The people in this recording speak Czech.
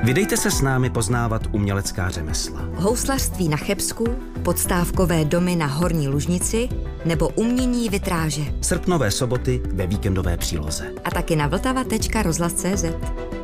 Vydejte se s námi poznávat umělecká řemesla. Houslařství na Chebsku, podstávkové domy na Horní Lužnici nebo umění vitráže. Srpnové soboty ve víkendové příloze. A taky na vltava.rozhlas.cz.